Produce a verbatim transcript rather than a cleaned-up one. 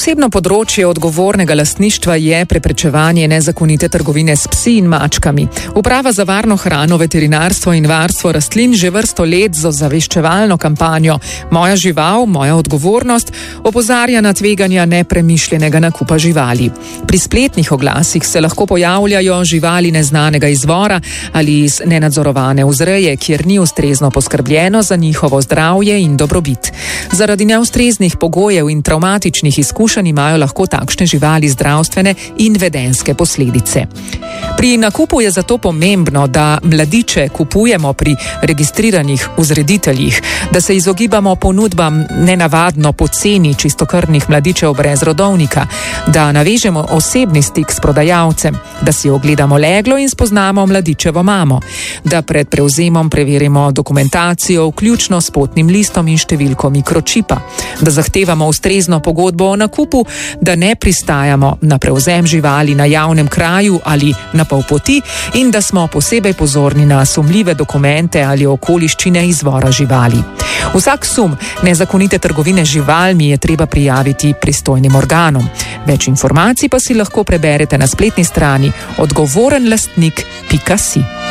Posebno področje odgovornega lastništva je preprečevanje nezakonite trgovine s psi in mačkami. Uprava za varno hrano, veterinarstvo in varstvo rastlin že vrsto let z ozaveščevalno kampanjo Moja žival, moja odgovornost opozarja na tveganja nepremišljenega nakupa živali. Pri spletnih oglasih se lahko pojavljajo živali neznanega izvora ali iz nenadzorovane vzreje, kjer ni ustrezno poskrbljeno za njihovo zdravje in dobrobit. Zaradi neustreznih pogojev in travmatičnih izkušenj imajo lahko takšne živali zdravstvene in vedenjske posledice. Pri nakupu je zato pomembno, da mladiče kupujemo pri registriranih vzrediteljih, da se izogibamo ponudbam nenavadno poceni čistokrvnih mladičev brez rodovnika, da navežemo osebni stik s prodajalcem, da si ogledamo leglo in spoznamo mladičevo mamo, da pred prevzemom preverimo dokumentacijo, vključno s potnim listom in številko mikročipa, da zahtevamo ustrezno pogodbo o nakupu, da ne pristajamo na prevzem živali na javnem kraju ali na pol poti in da smo posebej pozorni na sumljive dokumente ali okoliščine izvora živali. Vsak sum nezakonite trgovine z živalmi je treba prijaviti pristojnim organom. Več informacij pa si lahko preberete na spletni strani odgovorenlastnik pika si.